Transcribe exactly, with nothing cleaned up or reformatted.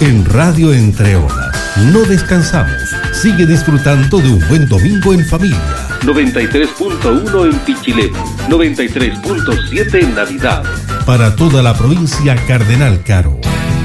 En Radio Entre Olas no descansamos. Sigue disfrutando de un buen domingo en familia. noventa y tres punto uno en Pichilemu, noventa y tres punto siete en Navidad. Para toda la provincia Cardenal Caro.